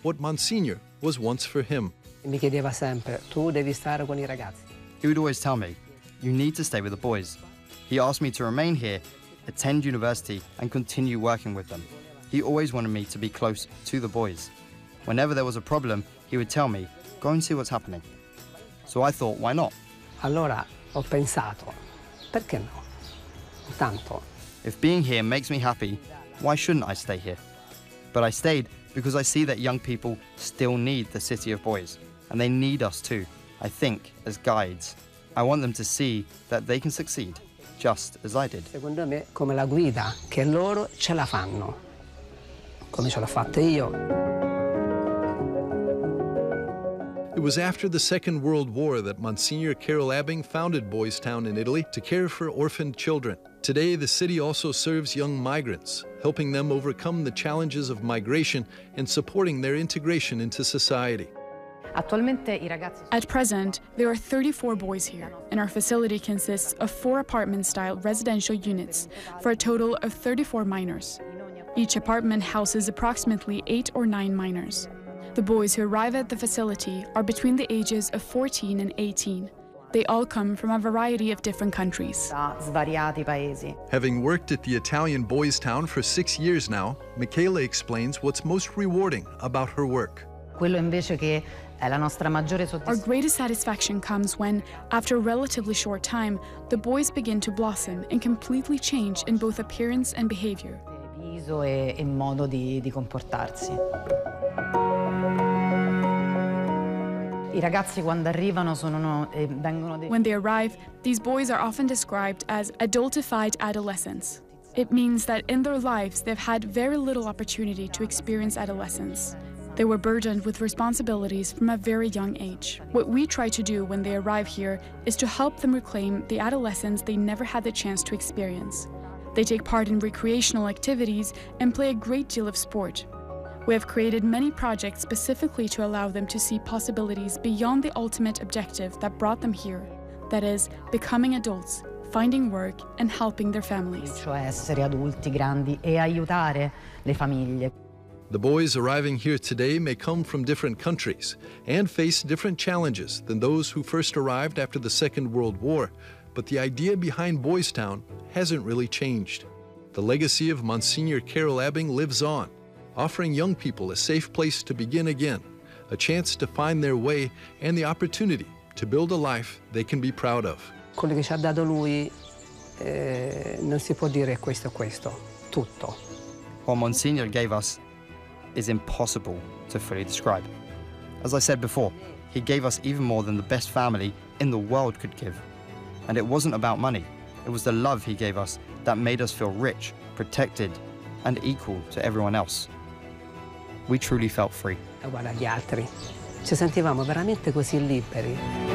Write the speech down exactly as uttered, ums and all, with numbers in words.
what Monsignor was once for him. Mi chiedeva sempre, tu devi stare con I ragazzi. He would always tell me, you need to stay with the boys. He asked me to remain here, attend university, and continue working with them. He always wanted me to be close to the boys. Whenever there was a problem, he would tell me, go and see what's happening. So I thought, why not? Allora ho pensato, perché no? Tanto. If being here makes me happy, why shouldn't I stay here? But I stayed because I see that young people still need the City of Boys, and they need us too, I think, as guides. I want them to see that they can succeed, just as I did. Secondo me, come la guida, che loro ce la fanno, come ce l'ho fatta io. It was after the Second World War that Monsignor Karol Abing founded Boys Town in Italy to care for orphaned children. Today, the city also serves young migrants, helping them overcome the challenges of migration and supporting their integration into society. At present, there are thirty-four boys here, and our facility consists of four apartment-style residential units for a total of thirty-four minors. Each apartment houses approximately eight or nine minors. The boys who arrive at the facility are between the ages of fourteen and eighteen. They all come from a variety of different countries. Having worked at the Italian Boys Town for six years now, Michela explains what's most rewarding about her work. Our greatest satisfaction comes when, after a relatively short time, the boys begin to blossom and completely change in both appearance and behavior. When they arrive, these boys are often described as adultified adolescents. It means that in their lives they've had very little opportunity to experience adolescence. They were burdened with responsibilities from a very young age. What we try to do when they arrive here is to help them reclaim the adolescence they never had the chance to experience. They take part in recreational activities and play a great deal of sport. We have created many projects specifically to allow them to see possibilities beyond the ultimate objective that brought them here, that is, becoming adults, finding work, and helping their families. The boys arriving here today may come from different countries and face different challenges than those who first arrived after the Second World War, but the idea behind Boys Town hasn't really changed. The legacy of Monsignor Karol Abing lives on, offering young people a safe place to begin again, a chance to find their way, and the opportunity to build a life they can be proud of. Quello che ci ha dato lui eh, non si può dire questo e questo, tutto. What Monsignor gave us is impossible to fully describe. As I said before, he gave us even more than the best family in the world could give. And it wasn't about money. It was the love he gave us that made us feel rich, protected, and equal to everyone else. We truly felt free. Uguale agli altri. Ci sentivamo veramente così liberi.